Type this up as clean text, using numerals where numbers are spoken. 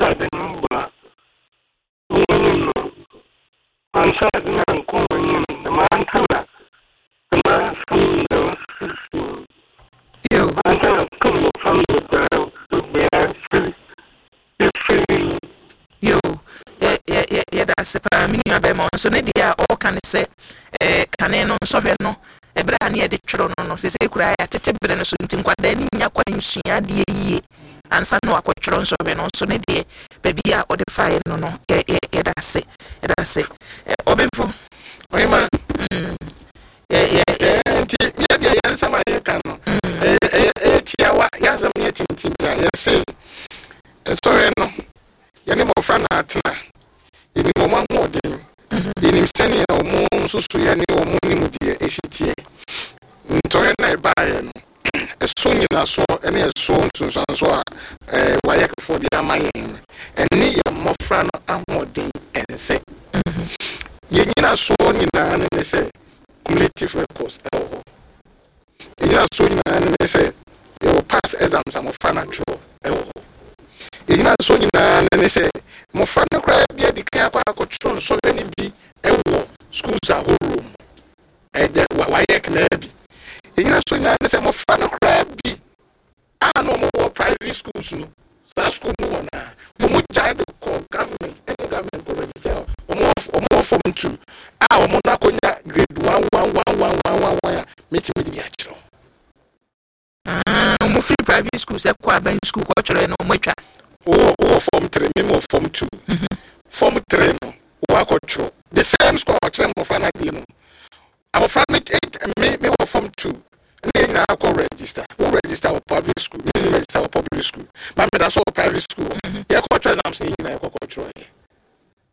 card number. On Saturday, I'm calling in the Montana. The man from the system. You. Montana come from the bell to be actually. You. Yeah, that's a mini of them. So, Nadia, all can say, Cannon, so no. A brand near the throne, no, say, cry at a brand of something, what then in your quenching, dear, and some no aquatron, so no, so Nadia, baby, or the fire, no, that's it, that's it. Obenfo, Oima, yeah, some I can. Yasam yet, say, sorry, no, your name of Fran Atina, in Mama more day, in him sending a moon, so sweet, or moon, dear, ACTA. Toyana buy a soon in a saw and a soon to Sansoa, why for the Amayan, and near Mofrano Amodi and say, Yenina sworn in an and say, cumulative records. Yenina sworn and say, they will pass exams and Mofrano. Yenina sworn in and say, Mofrano cry, be the Kayako control so many be a schools are room. And that why can be. You know, so now say, "My friend, crabby." I no more private schools. No, that school no one. No child government. Any government go register. More form 2. Ah, Monaco grade 1. Meet me be actual. More free private schools. Quite school culture no much. Oh, form 3, more form 2. Form 3 no. Work culture. The same school culture. My friend, our family me form 2. Me now go register. Who register our public school? Me register our public school. But me that's all private school.